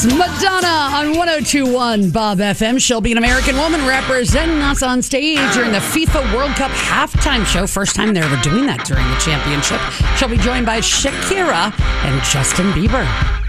Madonna on 102.1 Bob FM. She'll be an American woman representing us on stage during the FIFA World Cup halftime show. First time they're ever doing that during the championship. She'll be joined by Shakira and Justin Bieber.